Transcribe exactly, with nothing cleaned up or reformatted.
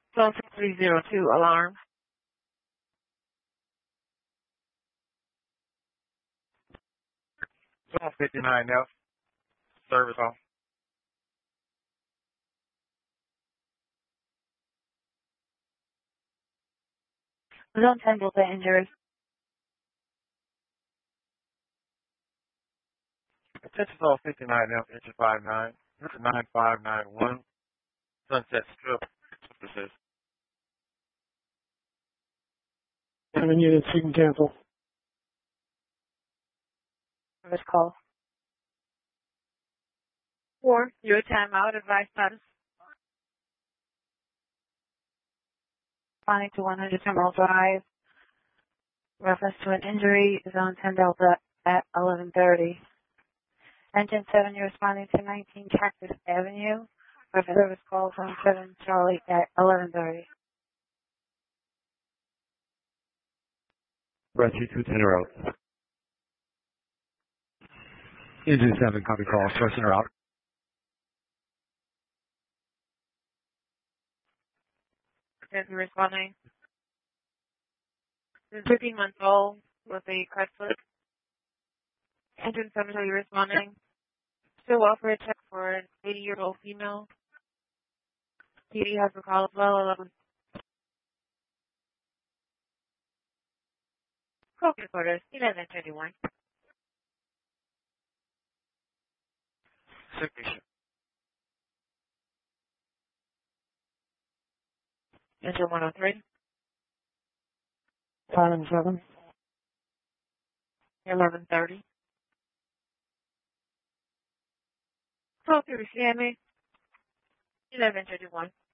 twelve three zero two, alarm. twelve fifty-nine F, service off. Zone ten Delta injury. Attention twelve fifty-nine F, engine five nine, nine five nine one, Sunset Strip, assist. Seven units, you can cancel. Service call. Four, your timeout, advice status. Responding to one hundred Emerald Drive. Reference to an injury, zone ten Delta at eleven thirty. Engine seven, you're responding to nineteen Cactus Avenue. Reference service call zone seven Charlie at eleven thirty. Brett two two ten out. Engine seven, copy call, source center out. Is responding. This is thirteen months old with a Chrysler. Engine seven, are you responding? Still offer a check for an eighty-year-old female. P D has a call as well, eleven. Call recorders, eleven thirty-one. Signature. Engine one oh three. Five and seven. eleven thirty. Call through C M A. eleven thirty-one.